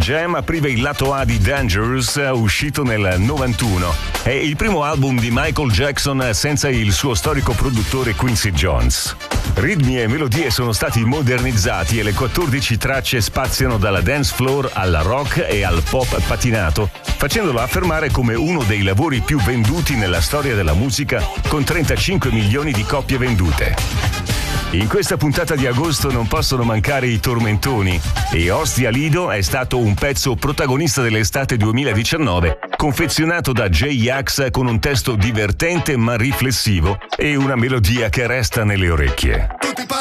Jam apriva il lato A di Dangerous, uscito nel 91. È il primo album di Michael Jackson senza il suo storico produttore Quincy Jones. Ritmi e melodie sono stati modernizzati e le 14 tracce spaziano dalla dance floor al rock e al pop patinato, facendolo affermare come uno dei lavori più venduti nella storia della musica, con 35 milioni di copie vendute. In questa puntata di agosto non possono mancare i tormentoni e Ostia Lido è stato un pezzo protagonista dell'estate 2019, confezionato da J-Ax con un testo divertente ma riflessivo e una melodia che resta nelle orecchie.